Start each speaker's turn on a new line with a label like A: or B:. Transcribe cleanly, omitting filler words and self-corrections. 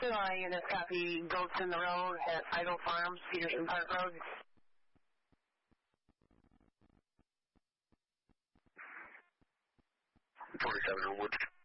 A: units copy Goats in the Road at Idle Farms, Peterson Park Road.
B: 47 Homewood.